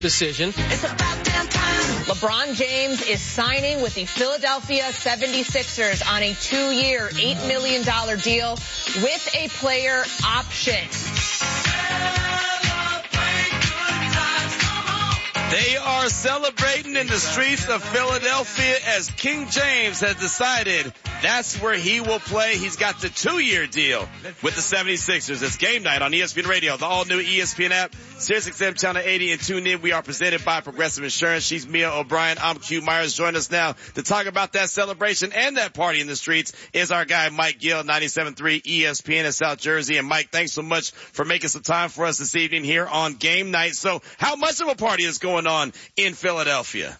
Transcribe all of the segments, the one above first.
decision. It's about damn time. LeBron James is signing with the Philadelphia 76ers on a 2-year, $8 million deal with a player option. They are celebrating in the streets of Philadelphia as King James has decided that's where he will play. He's got the 2-year deal with the 76ers. It's Game Night on ESPN Radio, the all-new ESPN app, SiriusXM Channel 80, and tune in. We are presented by Progressive Insurance. She's Mia O'Brien. I'm Q Myers. Join us now to talk about that celebration and that party in the streets is our guy Mike Gill, 97.3 ESPN in South Jersey. And Mike, thanks so much for making some time for us this evening here on Game Night. So how much of a party is going on in Philadelphia?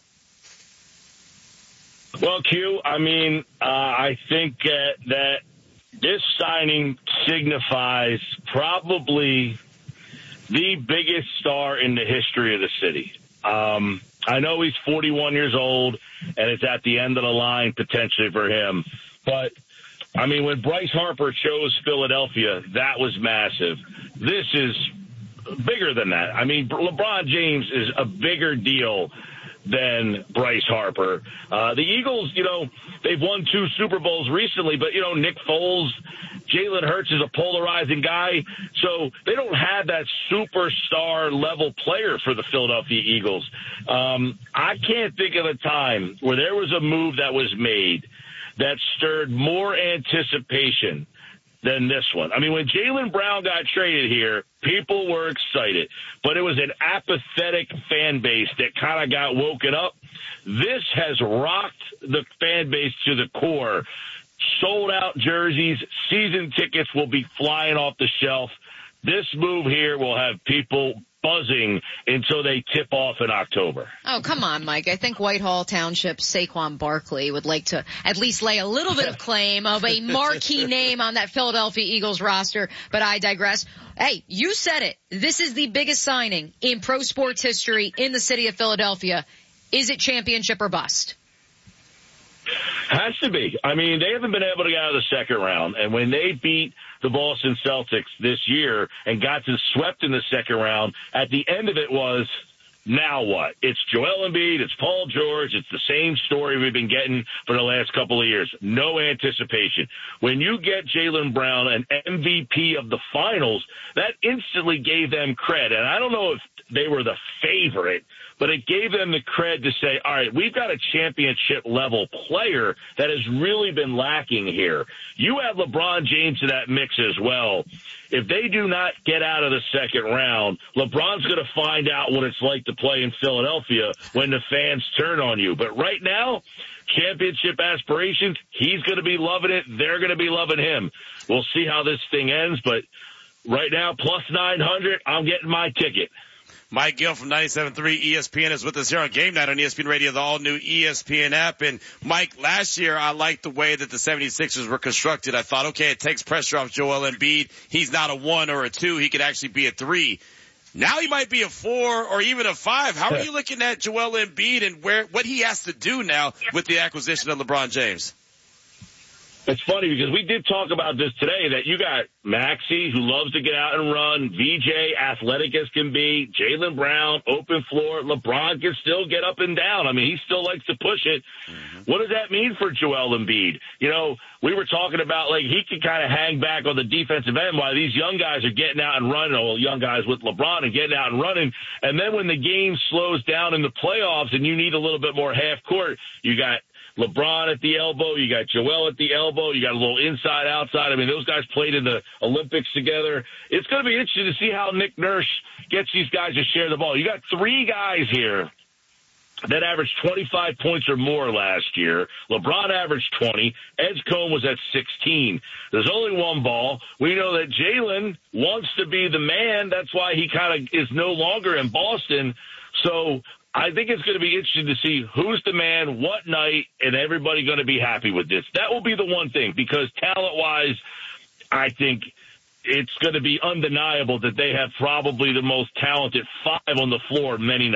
Well, Q, I think that this signing signifies probably the biggest star in the history of the city. I know he's 41 years old, and it's at the end of the line potentially for him. But, when Bryce Harper chose Philadelphia, that was massive. This is bigger than that. LeBron James is a bigger deal than Bryce Harper. The Eagles, they've won 2 Super Bowls recently, but, Nick Foles, Jalen Hurts is a polarizing guy, so they don't have that superstar level player for the Philadelphia Eagles. I can't think of a time where there was a move that was made that stirred more anticipation than this one. When Jaylen Brown got traded here, people were excited, but it was an apathetic fan base that kind of got woken up. This has rocked the fan base to the core. Sold out jerseys, season tickets will be flying off the shelf. This move here will have people buzzing until they tip off in October. Oh, come on, Mike. I think Whitehall Township's Saquon Barkley would like to at least lay a little bit of claim of a marquee name on that Philadelphia Eagles roster, but I digress. Hey, you said it. This is the biggest signing in pro sports history in the city of Philadelphia. Is it championship or bust? Has to be. They haven't been able to get out of the second round, and when they beat the Boston Celtics this year and got swept in the second round, at the end of it was, now what? It's Joel Embiid, it's Paul George, it's the same story we've been getting for the last couple of years. No anticipation. When you get Jaylen Brown, an MVP of the finals, that instantly gave them cred. And I don't know if they were the favorite, but it gave them the cred to say, all right, we've got a championship-level player that has really been lacking here. You add LeBron James to that mix as well. If they do not get out of the second round, LeBron's going to find out what it's like to play in Philadelphia when the fans turn on you. But right now, championship aspirations, he's going to be loving it. They're going to be loving him. We'll see how this thing ends, but right now, plus 900, I'm getting my ticket. Mike Gill from 97.3 ESPN is with us here on Game Night on ESPN Radio, the all-new ESPN app. And, Mike, last year I liked the way that the 76ers were constructed. I thought, okay, it takes pressure off Joel Embiid. He's not a 1 or a 2. He could actually be a 3. Now he might be a 4 or even a 5. How are you looking at Joel Embiid and what he has to do now with the acquisition of LeBron James? It's funny because we did talk about this today, that you got Maxey, who loves to get out and run, VJ, athletic as can be, Jaylen Brown, open floor. LeBron can still get up and down. He still likes to push it. Mm-hmm. What does that mean for Joel Embiid? We were talking about, he can kind of hang back on the defensive end while these young guys are getting out and running, young guys with LeBron and getting out and running. And then when the game slows down in the playoffs and you need a little bit more half court, you got LeBron at the elbow, you got Joel at the elbow, you got a little inside, outside. Those guys played in the Olympics together. It's going to be interesting to see how Nick Nurse gets these guys to share the ball. You got 3 guys here that averaged 25 points or more last year. LeBron averaged 20. Edgecombe was at 16. There's only 1 ball. We know that Jaylen wants to be the man. That's why he kind of is no longer in Boston. So I think it's going to be interesting to see who's the man, what night, and everybody going to be happy with this. That will be the one thing, because talent-wise, I think it's going to be undeniable that they have probably the most talented 5 on the floor many nights.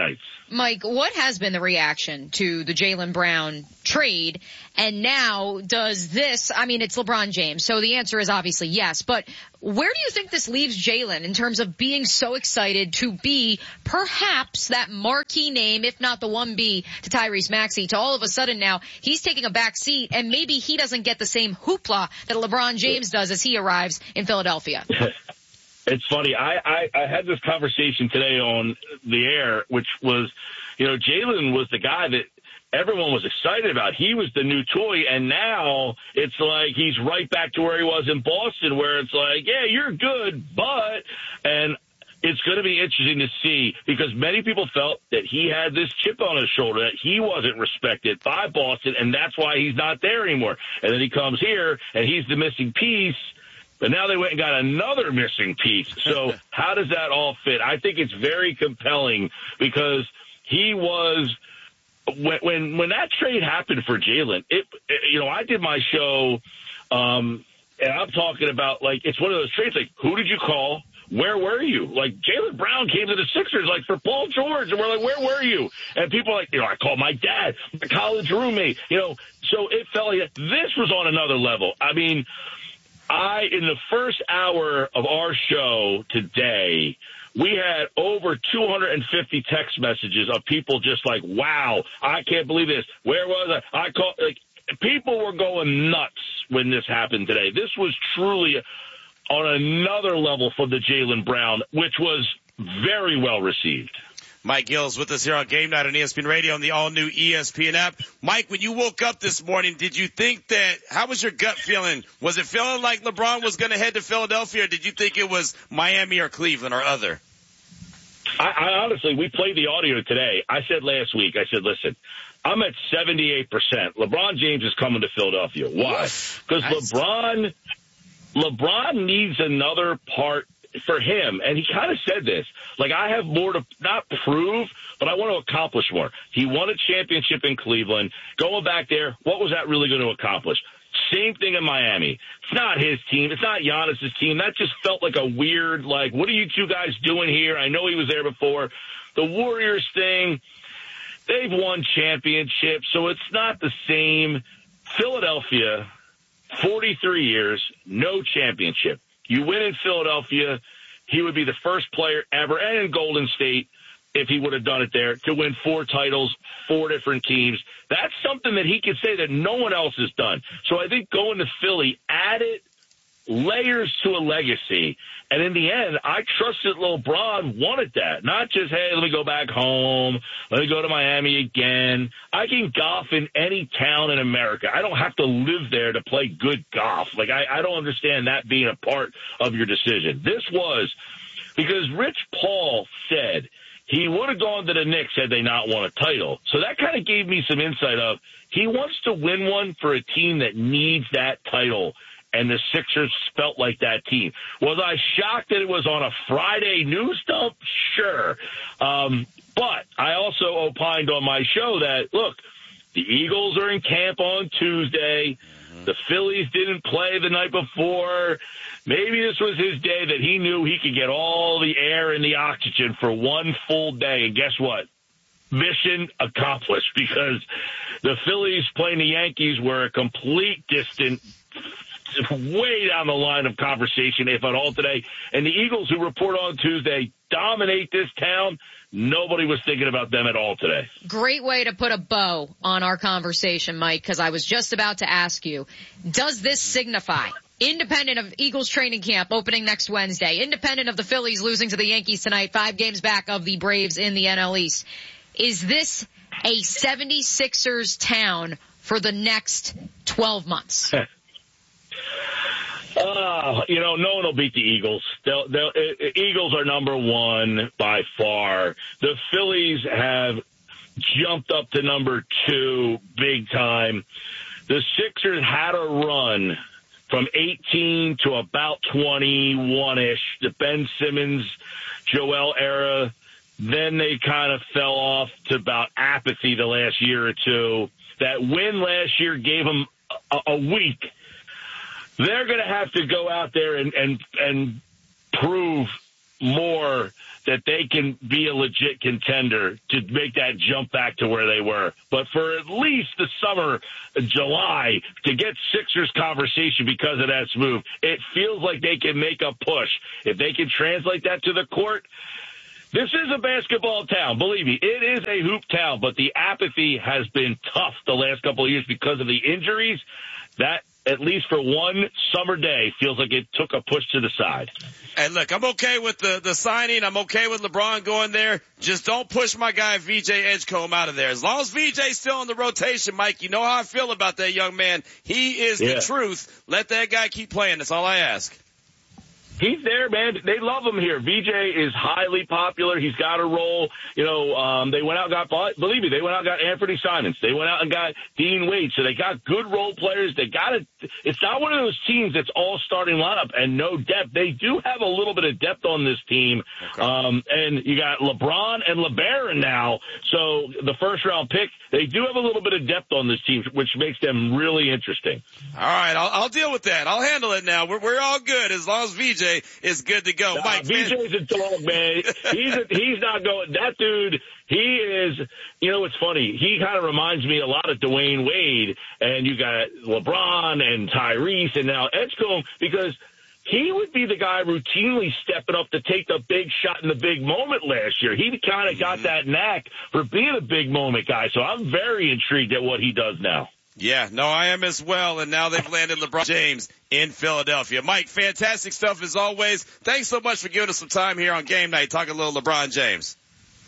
Mike, what has been the reaction to the Jaylen Brown trade? And now does this, I mean, it's LeBron James, so the answer is obviously yes, but where do you think this leaves Jaylen in terms of being so excited to be perhaps that marquee name, if not the 1B to Tyrese Maxey, to all of a sudden now he's taking a back seat and maybe he doesn't get the same hoopla that LeBron James does as he arrives in Philadelphia? It's funny. I had this conversation today on the air, which was, Jaylen was the guy that everyone was excited about. He was the new toy, and now it's like he's right back to where he was in Boston, where it's like, yeah, you're good, and it's going to be interesting to see because many people felt that he had this chip on his shoulder, that he wasn't respected by Boston, and that's why he's not there anymore. And then he comes here, and he's the missing piece. But now they went and got another missing piece. So how does that all fit? I think it's very compelling because he was when that trade happened for Jaylen. I did my show, and I'm talking about it's one of those trades. Like, who did you call? Where were you? Like, Jaylen Brown came to the Sixers for Paul George, and we're like, where were you? And people are like, I called my dad, my college roommate. So it felt like this was on another level. I mean. In the first hour of our show today, we had over 250 text messages of people just like, wow, I can't believe this. Where was I? People were going nuts when this happened today. This was truly on another level for the Jaylen Brown, which was very well received. Mike Gills with us here on Game Night on ESPN Radio and the all-new ESPN app. Mike, when you woke up this morning, did you think how was your gut feeling? Was it feeling like LeBron was going to head to Philadelphia, or did you think it was Miami or Cleveland or other? I honestly, we played the audio today. I said last week, listen, I'm at 78%. LeBron James is coming to Philadelphia. Why? Because LeBron needs another part for him, and he kind of said this, I have more to not prove, but I want to accomplish more. He won a championship in Cleveland. Going back there, what was that really going to accomplish? Same thing in Miami. It's not his team. It's not Giannis's team. That just felt like a weird, what are you two guys doing here? I know he was there before. The Warriors thing, they've won championships, so it's not the same. Philadelphia, 43 years, no championship. You win in Philadelphia, he would be the first player ever, and in Golden State, if he would have done it there, to win 4 titles, 4 different teams. That's something that he could say that no one else has done. So I think going to Philly added layers to a legacy. And in the end, I trust that LeBron wanted that. Not just, hey, let me go back home. Let me go to Miami again. I can golf in any town in America. I don't have to live there to play good golf. I don't understand that being a part of your decision. This was because Rich Paul said he would have gone to the Knicks had they not won a title. So that kind of gave me some insight of he wants to win one for a team that needs that title. And the Sixers felt like that team. Was I shocked that it was on a Friday news dump? Sure. But I also opined on my show that, look, the Eagles are in camp on Tuesday. The Phillies didn't play the night before. Maybe this was his day that he knew he could get all the air and the oxygen for one full day. And guess what? Mission accomplished, because the Phillies playing the Yankees were a complete distant, way down the line of conversation, if at all, today. And the Eagles, who report on Tuesday, dominate this town. Nobody was thinking about them at all today. Great way to put a bow on our conversation, Mike, because I was just about to ask you, does this signify, independent of Eagles training camp opening next Wednesday, independent of the Phillies losing to the Yankees tonight, 5 games back of the Braves in the NL East, is this a 76ers town for the next 12 months? No one will beat the Eagles. Eagles are number one by far. The Phillies have jumped up to number 2 big time. The Sixers had a run from 18 to about 21-ish, the Ben Simmons, Joel era. Then they kind of fell off to about apathy the last year or two. That win last year gave them a week. They're going to have to go out there and prove more that they can be a legit contender to make that jump back to where they were. But for at least the summer, July, to get Sixers conversation because of that move, it feels like they can make a push. If they can translate that to the court, this is a basketball town. Believe me, it is a hoop town, but the apathy has been tough the last couple of years because of the injuries. That, at least for one summer day, feels like it took a push to the side. And look, I'm okay with the signing. I'm okay with LeBron going there. Just don't push my guy VJ Edgecombe out of there. As long as VJ's still in the rotation, Mike, you know how I feel about that young man. He is the truth. Let that guy keep playing. That's all I ask. He's there, man. They love him here. VJ is highly popular. He's got a role. You know, they went out and got, believe me, they went out and got Anthony Simons. They went out and got Dean Wade. So they got good role players. They got it. It's not one of those teams that's all starting lineup and no depth. They do have a little bit of depth on this team. Okay. And you got LeBron and LeBaron now. So the first round pick, they do have a little bit of depth on this team, which makes them really interesting. All right. I'll deal with that. I'll handle it now. We're all good as long as VJ is good to go. Mike, VJ's a dog, man. He's not going. That dude, he is, you know, it's funny. He kind of reminds me a lot of Dwayne Wade, and you got LeBron and Tyrese and now Edgecombe, because he would be the guy routinely stepping up to take the big shot in the big moment last year. He kind of got that knack for being a big moment guy. So I'm very intrigued at what he does now. Yeah, no, I am as well. And now they've landed LeBron James in Philadelphia. Mike, fantastic stuff as always. Thanks so much for giving us some time here on Game Night, talking a little LeBron James.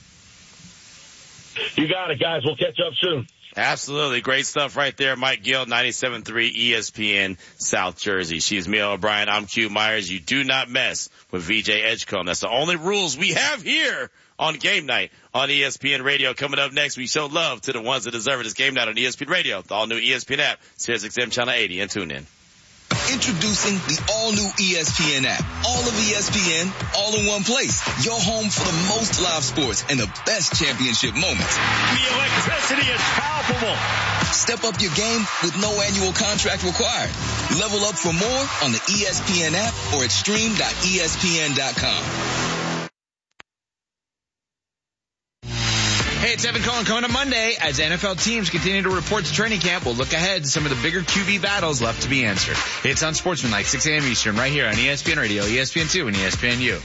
You got it, guys. We'll catch up soon. Absolutely. Great stuff right there. Mike Gill, 97.3 ESPN South Jersey. She's Mia O'Brien. I'm Q Myers. You do not mess with VJ Edgecombe. That's the only rules we have here on Game Night on ESPN Radio. Coming up next, we show love to the ones that deserve it. It's Game Night on ESPN Radio, the all-new ESPN app, SiriusXM Channel 80, and tune in. Introducing the all-new ESPN app. All of ESPN, all in one place. Your home for the most live sports and the best championship moments. The electricity is palpable. Step up your game with no annual contract required. Level up for more on the ESPN app or at stream.espn.com. Hey, it's Evan Cohen coming up Monday. As NFL teams continue to report to training camp, we'll look ahead to some of the bigger QB battles left to be answered. It's on Sportsmanlike, 6 a.m. Eastern, right here on ESPN Radio, ESPN2, and ESPNU.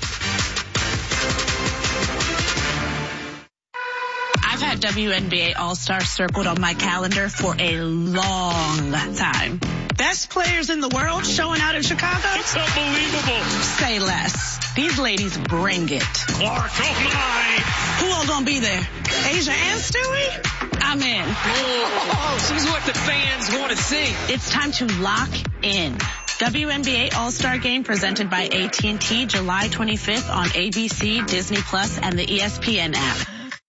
I've had WNBA All-Star circled on my calendar for a long time. Best players in the world showing out in Chicago? It's unbelievable. Say less. These ladies bring it. Clark, oh my! Who all gonna be there? Asia and Stewie? I'm in. Oh, she's what the fans want to see. It's time to lock in. WNBA All-Star Game presented by AT&T July 25th on ABC, Disney Plus, and the ESPN app.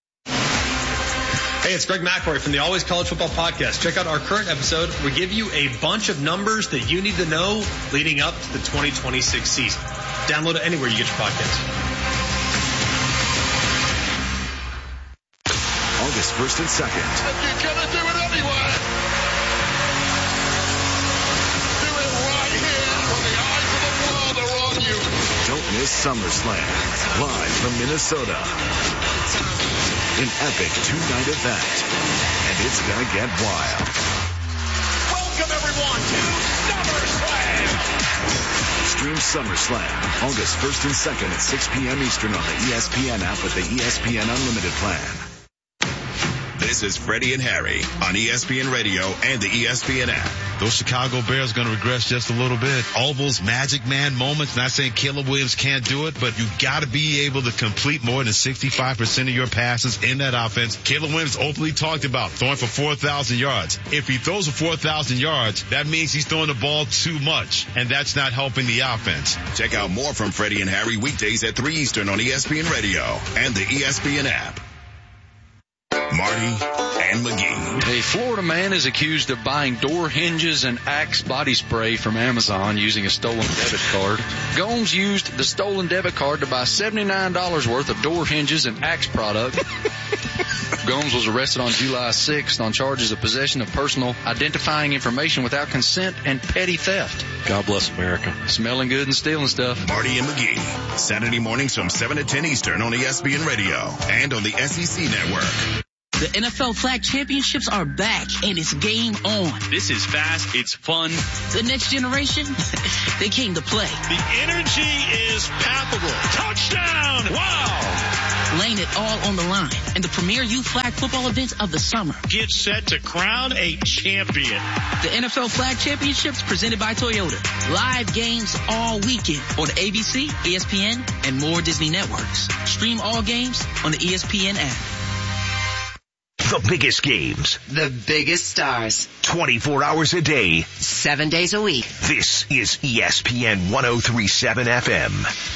Hey, it's Greg McElroy from the Always College Football Podcast. Check out our current episode. We give you a bunch of numbers that you need to know leading up to the 2026 season. Download it anywhere you get your podcasts. August 1st and 2nd. If you're going to do it anyway, do it right here when the eyes of the world are on you. Don't miss SummerSlam, live from Minnesota. An epic two-night event, and it's gonna get wild. Welcome everyone to SummerSlam. Stream SummerSlam August 1st and 2nd at 6 p.m. Eastern on the ESPN app with the ESPN Unlimited plan. This is Freddie and Harry on ESPN Radio and the ESPN app. Those Chicago Bears are going to regress just a little bit. All those magic man moments, not saying Caleb Williams can't do it, but you got to be able to complete more than 65% of your passes in that offense. Caleb Williams openly talked about throwing for 4,000 yards. If he throws for 4,000 yards, that means he's throwing the ball too much, and that's not helping the offense. Check out more from Freddie and Harry weekdays at 3 Eastern on ESPN Radio and the ESPN app. Marty and McGee. A Florida man is accused of buying door hinges and Axe body spray from Amazon using a stolen debit card. Gomes used the stolen debit card to buy $79 worth of door hinges and Axe product. Gomes was arrested on July 6th on charges of possession of personal identifying information without consent and petty theft. God bless America. Smelling good and stealing stuff. Marty and McGee, Saturday mornings from 7 to 10 Eastern on ESPN Radio and on the SEC Network. The NFL Flag Championships are back, and it's game on. This is fast. It's fun. The next generation, they came to play. The energy is palpable. Touchdown! Wow! Laying it all on the line in the premier youth flag football event of the summer. Get set to crown a champion. The NFL Flag Championships presented by Toyota. Live games all weekend on ABC, ESPN, and more Disney networks. Stream all games on the ESPN app. The biggest games. The biggest stars. 24 hours a day. 7 days a week. This is ESPN 103.7 FM.